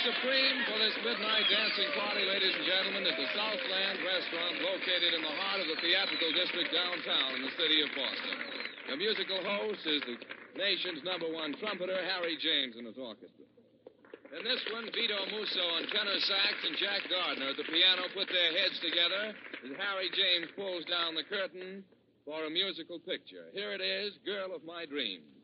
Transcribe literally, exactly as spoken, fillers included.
supreme for this midnight dancing party, ladies and gentlemen, at the Southland Restaurant located in the heart of the theatrical district downtown in the city of Boston. The musical host is the nation's number one trumpeter, Harry James, and his orchestra. In this one, Vito Musso on tenor sax and Jack Gardner at the piano put their heads together as Harry James pulls down the curtain for a musical picture. Here it is, Girl of My Dreams.